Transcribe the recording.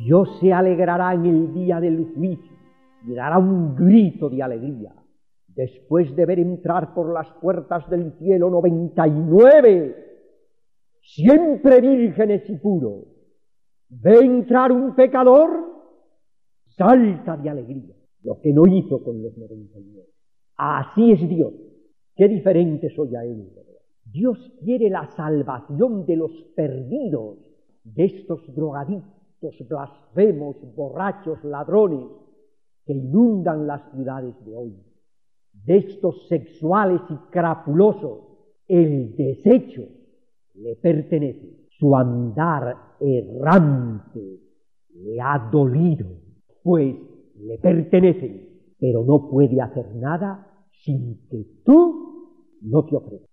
Dios se alegrará en el día del juicio y dará un grito de alegría, después de ver entrar por las puertas del cielo 99, siempre vírgenes y puros. Ve entrar un pecador, salta de alegría, lo que no hizo con los 99. Así es Dios. Qué diferente soy a Él, ¿verdad? Dios quiere la salvación de los perdidos, de estos drogadictos, blasfemos, borrachos, ladrones, que inundan las ciudades de hoy, de estos sexuales y crapulosos. El desecho le pertenece, su andar errante le ha dolido, pues le pertenece, pero no puede hacer nada sin que tú no te ofrezcas.